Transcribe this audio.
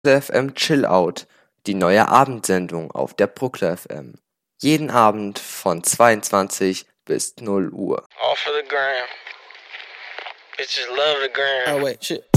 FM Chill Out, die neue Abendsendung auf der Bruckler FM. Jeden Abend von 22 bis 0 Uhr. All for the gram. Bitches love the gram. Oh, wait, shit.